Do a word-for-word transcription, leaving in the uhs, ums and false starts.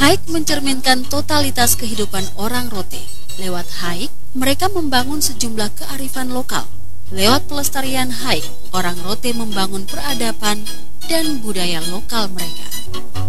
Haik mencerminkan totalitas kehidupan orang Rote. Lewat Haik, mereka membangun sejumlah kearifan lokal. Lewat pelestarian Haik, orang Rote membangun peradaban dan budaya lokal mereka.